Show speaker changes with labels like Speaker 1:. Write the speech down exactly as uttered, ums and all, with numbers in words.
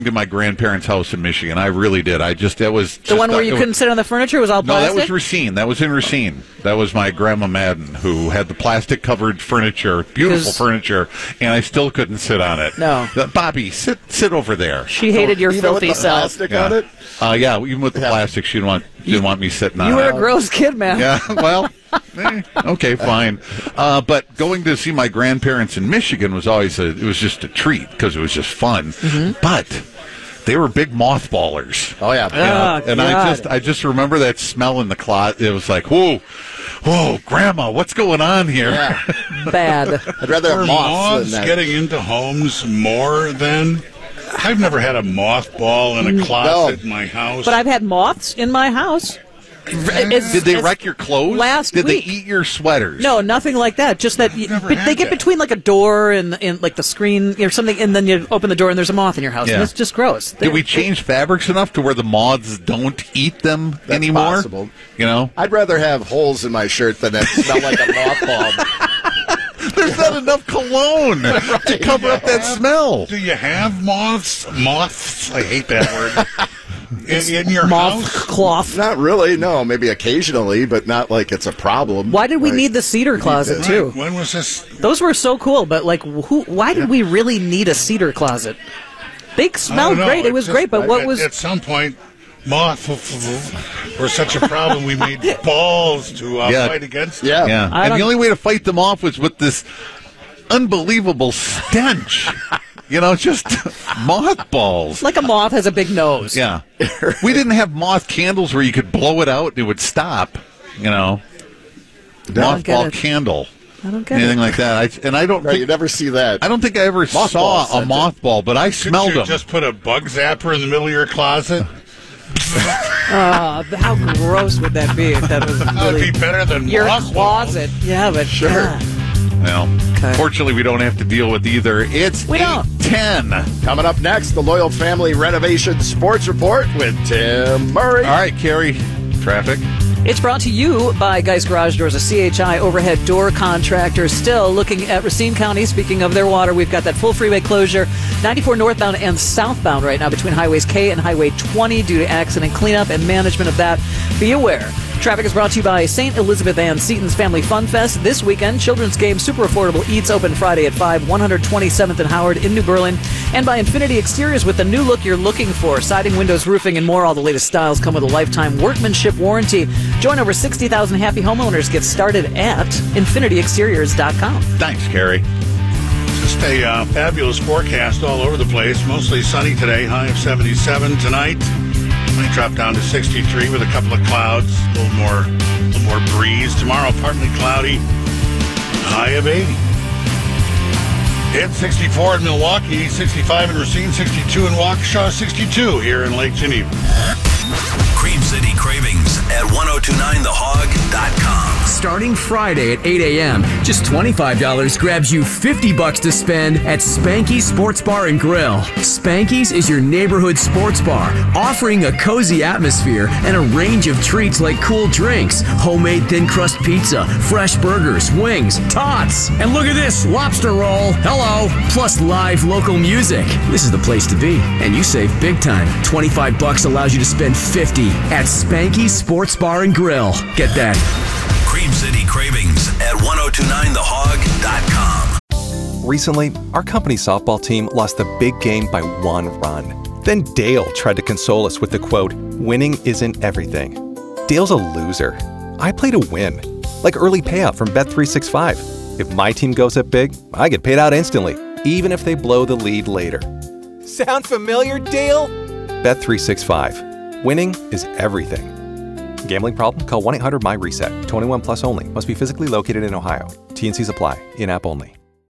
Speaker 1: to my grandparents' house in Michigan. I really did. I just, that was...
Speaker 2: The
Speaker 1: just,
Speaker 2: one where you
Speaker 1: was,
Speaker 2: couldn't sit on the furniture was all
Speaker 1: no,
Speaker 2: plastic?
Speaker 1: that was Racine. That was in Racine. That was my Grandma Madden, who had the plastic-covered furniture, beautiful furniture, and I still couldn't sit on it.
Speaker 2: No.
Speaker 1: Uh, Bobby, sit sit over there.
Speaker 2: She hated your
Speaker 3: Even
Speaker 2: filthy
Speaker 3: with the
Speaker 2: self.
Speaker 3: plastic
Speaker 1: Yeah.
Speaker 3: on it?
Speaker 1: Uh, yeah, even with the plastic, she didn't want, she didn't want me sitting on
Speaker 2: You
Speaker 1: it.
Speaker 2: were a gross kid, man.
Speaker 1: Yeah, well, eh, okay, fine. Uh, but going to see my grandparents in Michigan was always a, it was just a treat because it was just fun.
Speaker 2: Mm-hmm.
Speaker 1: But they were big mothballers.
Speaker 3: Oh, yeah.
Speaker 1: You know,
Speaker 2: Oh,
Speaker 1: and I
Speaker 2: God.
Speaker 1: just I just remember that smell in the closet. It was like, whoa, whoa, Grandma, what's going on here?
Speaker 3: Yeah.
Speaker 2: Bad.
Speaker 3: I'd rather
Speaker 4: Are
Speaker 3: have moths
Speaker 4: moths
Speaker 3: than that.
Speaker 4: getting into homes more than... I've never had a mothball in a closet
Speaker 3: No.
Speaker 4: in my house.
Speaker 2: But I've had moths in my house. It's-
Speaker 1: Did they
Speaker 2: it's-
Speaker 1: wreck your clothes?
Speaker 2: last
Speaker 1: Did
Speaker 2: week.
Speaker 1: they eat your sweaters?
Speaker 2: No, nothing like that. Just that you,
Speaker 4: never
Speaker 2: but
Speaker 4: had
Speaker 2: they get
Speaker 4: that.
Speaker 2: between like a door and, and like the screen or something, and then you open the door and there's a moth in your house.
Speaker 1: Yeah.
Speaker 2: And it's just gross.
Speaker 1: Did we change fabrics enough to where the moths don't eat them
Speaker 3: That's
Speaker 1: anymore?
Speaker 3: possible.
Speaker 1: You know?
Speaker 3: I'd rather have holes in my shirt than that smell like a mothball.
Speaker 1: There's not enough cologne to cover up that smell.
Speaker 4: Do you have moths? Moths? I hate that word. In, in your
Speaker 2: moth
Speaker 4: house?
Speaker 2: cloth.
Speaker 3: Not really, no. Maybe occasionally, but not like it's a problem.
Speaker 2: Why did we
Speaker 3: Like,
Speaker 2: need the cedar closet
Speaker 4: Right.
Speaker 2: too?
Speaker 4: When was this?
Speaker 2: Those were so cool, but like, who? Why did we really need a cedar closet? They
Speaker 4: I don't
Speaker 2: smelled
Speaker 4: know.
Speaker 2: great. It was
Speaker 4: just-
Speaker 2: great, but what
Speaker 4: at,
Speaker 2: was?
Speaker 4: At some point, moths were such a problem we made balls to uh,
Speaker 1: Yeah.
Speaker 4: fight against.
Speaker 3: Yeah.
Speaker 1: Yeah.
Speaker 2: I
Speaker 1: And the
Speaker 2: don't-
Speaker 1: only way to fight them off was with this unbelievable stench. You know, just mothballs.
Speaker 2: Like a moth has a big nose.
Speaker 1: Yeah. We didn't have moth candles where you could blow it out and it would stop. You know,
Speaker 2: don't get
Speaker 1: mothball
Speaker 2: it.
Speaker 1: candle.
Speaker 2: I don't get
Speaker 1: Anything
Speaker 2: it.
Speaker 1: like that. I, and I don't
Speaker 3: Right, you
Speaker 1: think,
Speaker 3: never see that.
Speaker 1: I don't think I ever saw
Speaker 3: Mothballs,
Speaker 1: a
Speaker 3: that's it.
Speaker 1: mothball, but I
Speaker 4: Could
Speaker 1: smelled
Speaker 4: you
Speaker 1: them.
Speaker 4: just put a bug zapper in the middle of your closet?
Speaker 2: Uh, how gross would that be if that was
Speaker 4: That would
Speaker 2: really
Speaker 4: be better than
Speaker 2: your
Speaker 4: mothballs.
Speaker 2: closet? Yeah, but
Speaker 3: Sure.
Speaker 2: God.
Speaker 1: Well,
Speaker 2: Okay.
Speaker 1: fortunately, we don't have to deal with either. It's
Speaker 2: We don't.
Speaker 1: eight ten.
Speaker 3: Coming up next, the Loyal Family Renovation Sports Report with Tim Murray.
Speaker 1: All right, Carrie. Traffic.
Speaker 2: It's brought to you by Geist Garage Doors, a C H I overhead door contractor. Still looking at Racine County. Speaking of their water, we've got that full freeway closure, ninety-four northbound and southbound right now between Highways K and Highway twenty due to accident cleanup and management of that. Be aware. Traffic is brought to you by Saint Elizabeth Ann Seton's Family Fun Fest. This weekend, children's game Super Affordable Eats open Friday at five, one twenty-seventh and Howard in New Berlin. And by Infinity Exteriors with the new look you're looking for. Siding, windows, roofing, and more. All the latest styles come with a lifetime workmanship warranty. Join over sixty thousand happy homeowners. Get started at infinity exteriors dot com.
Speaker 1: Thanks, Carrie.
Speaker 4: Just a uh, fabulous forecast all over the place. Mostly sunny today, high of seventy-seven tonight. Might drop down to sixty-three with a couple of clouds, a little more, a little more breeze. Tomorrow, partly cloudy, high of eighty. It's sixty-four in Milwaukee, sixty-five in Racine, sixty-two in Waukesha, sixty-two here in Lake Geneva.
Speaker 5: Cream City Cravings at ten twenty-nine the hog dot com.
Speaker 6: Starting Friday at eight a.m., just twenty-five dollars grabs you fifty bucks to spend at Spanky's Sports Bar and Grill. Spanky's is your neighborhood sports bar, offering a cozy atmosphere and a range of treats like cool drinks, homemade thin crust pizza, fresh burgers, wings, tots, and look at this lobster roll. Hello, plus live local music. This is the place to be, and you save big time. twenty-five bucks allows you to spend fifty at Spanky's Sports Bar and Grill. Get that.
Speaker 5: Cream City Cravings at ten twenty-nine the hog dot com.
Speaker 7: Recently, our company softball team lost the big game by one run. Then Dale tried to console us with the quote, "Winning isn't everything." Dale's a loser. I play to win. Like early payout from Bet three sixty-five. If my team goes up big, I get paid out instantly, even if they blow the lead later. Sound familiar, Dale? Bet three sixty-five. Winning is everything. Gambling problem? Call one eight hundred my reset. twenty-one plus only. Must be physically located in Ohio. T and C's apply. In-app only.